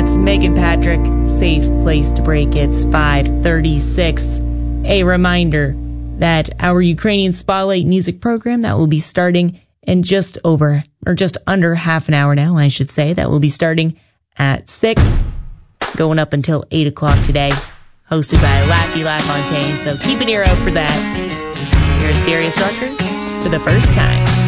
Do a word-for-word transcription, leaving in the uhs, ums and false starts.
It's Megan Patrick, Safe Place to Break. It's five thirty-six. A reminder that our Ukrainian Spotlight music program that will be starting in just over, or just under half an hour now, I should say, that will be starting at six, going up until eight o'clock today, hosted by Laffy LaFontaine. So keep an ear out for that. Here's Darius Rucker for the first time.